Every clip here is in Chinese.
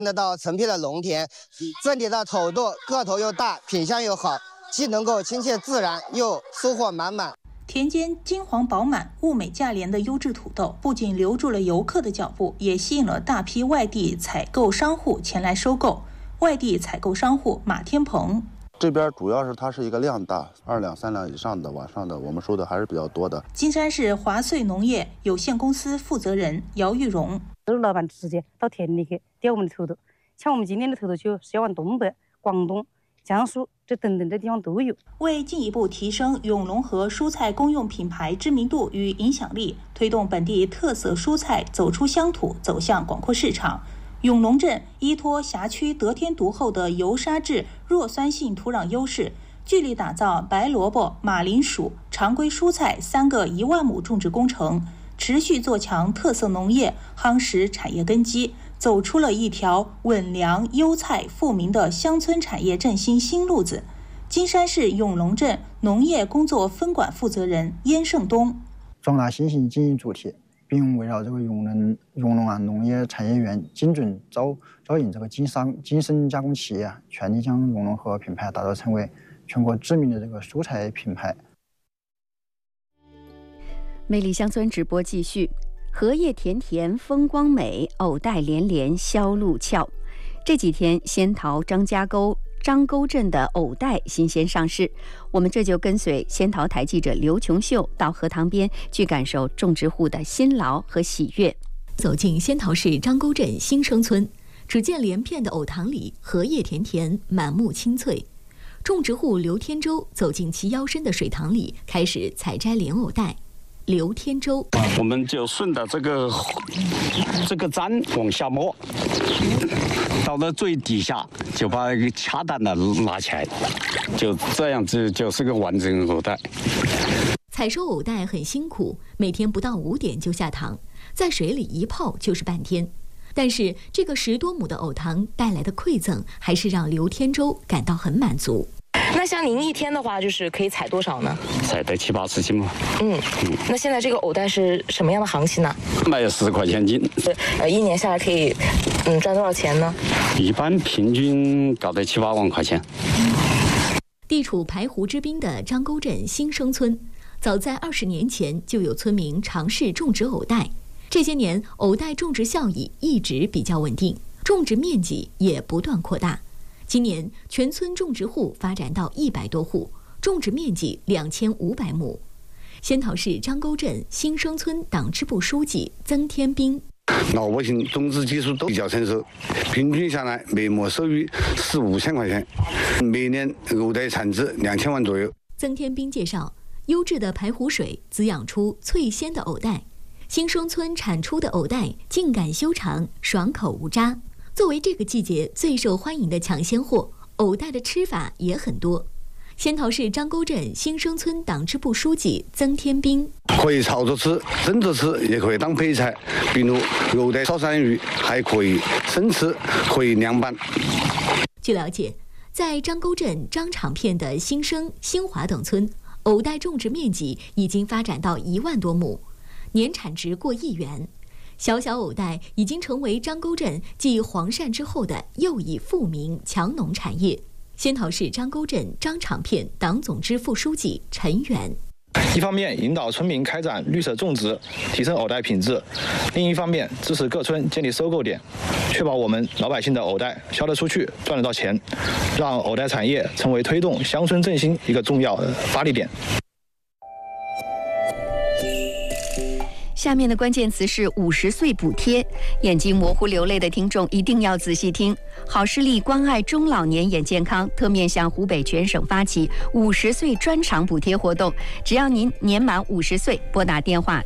看得到成片的农田，这里的土豆个头又大，品相又好，既能够亲切自然，又收获满满。 田间金黄饱满、物美价廉的优质土豆，不仅留住了游客的脚步，也吸引了大批外地采购商户前来收购。外地采购商户马天鹏。 这边主要是它是一个量大，2两3两以上的往上的，我们收的还是比较多的。 金山市华穗农业有限公司负责人姚玉荣， 都是老板直接到田里去调我们的土豆，像我们今天的土豆就是要往东北、广东、江苏这等等的地方都有。 为进一步提升永隆河蔬菜公用品牌知名度与影响力，推动本地特色蔬菜走出乡土，走向广阔市场。永隆镇依托辖区得天独厚的油砂质弱酸性土壤优势，聚力打造白萝卜、马铃薯、常规蔬菜3个1万亩种植工程，持续做强特色农业，夯实产业根基，走出了一条稳粮优菜富民的乡村产业振兴新路子。金山市永隆镇农业工作分管负责人燕胜东， 壮大新型经营主体，并围绕这个永隆农业产业园精准招引这个精深加工企业，全力将永隆河品牌打造成为全国知名的这个蔬菜品牌。 魅力乡村直播继续，荷叶田田风光美，藕带连连销路俏。这几天，仙桃张沟镇的藕带新鲜上市，我们这就跟随仙桃台记者刘琼秀到荷塘边去感受种植户的辛劳和喜悦。 走进仙桃市张沟镇新生村，只见连片的藕塘里荷叶田田，满目青翠。种植户刘天舟走进其腰深的水塘里，开始采摘莲藕带。刘天舟， 我们就顺着这个簪往下摸，到了最底下就把一个恰当的拿起来，就这样子就是个完整藕带。 采收藕带很辛苦，每天不到5点就下塘，在水里一泡就是半天。但是这个10多亩的藕塘带来的馈赠，还是让刘天舟感到很满足。 那像您一天的话，就是可以采多少呢？ 采得7、80斤嘛。 那现在这个藕带是什么样的行情呢？ 卖10块钱斤。 一年下来可以赚多少钱呢？ 一般平均搞得7、8万块钱。 地处排湖之滨的张沟镇新生村，早在20年前就有村民尝试种植藕带。这些年，藕带种植效益一直比较稳定，种植面积也不断扩大。今年全村种植户发展到100多户，种植面积2500亩。仙桃市张沟镇新生村党支部书记曾天兵， 老百姓种植技术都比较成熟，平均下来每亩收益4、5千块钱，每年藕带产值2000万左右。 曾天兵介绍，优质的排湖水滋养出脆鲜的藕带，新生村产出的藕带茎秆修长，爽口无渣。作为这个季节最受欢迎的抢鲜货，藕带的吃法也很多。仙桃市张沟镇新生村党支部书记曾天兵， 可以炒着吃、蒸着吃，也可以当配菜，比如藕带烧鳝鱼，还可以生吃，可以凉拌。 据了解，在张沟镇张场片的新生、新华等村，藕带种植面积已经发展到1万多亩，年产值过1亿元。小小藕带已经成为张沟镇继黄鳝之后的又一富民强农产业。仙桃市张沟镇张场片党总支副书记陈元， 一方面引导村民开展绿色种植，提升藕带品质；另一方面支持各村建立收购点，确保我们老百姓的藕带销得出去，赚得到钱，让藕带产业成为推动乡村振兴一个重要的发力点。 下面的关键词是50岁补贴，眼睛模糊流泪的听众一定要仔细听。好视力关爱中老年眼健康，特面向湖北全省发起50岁专场补贴活动。只要您年满50岁，拨打电话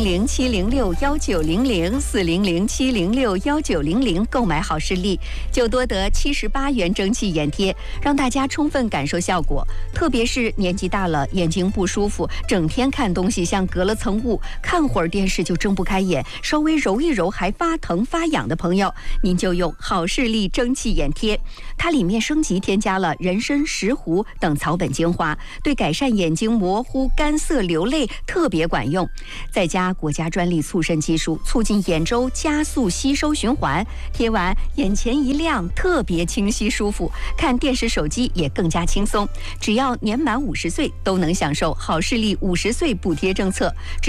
400-706-1900，400-706-1900购买好视力，就多得78元蒸汽眼贴，让大家充分感受效果。特别是年纪大了，眼睛不舒服，整天看东西像隔了层雾，看会儿电电视就睁不开眼，稍微揉一揉还发疼发痒的朋友，您就用好视力蒸汽眼贴，它里面升级添加了人参、石斛等草本精华，对改善眼睛模糊、干涩、流泪特别管用。再加国家专利促渗技术，促进眼周加速吸收循环，贴完眼前一亮，特别清晰舒服，看电视手机也更加轻松。只要年满50岁都能享受好视力50岁补贴政策。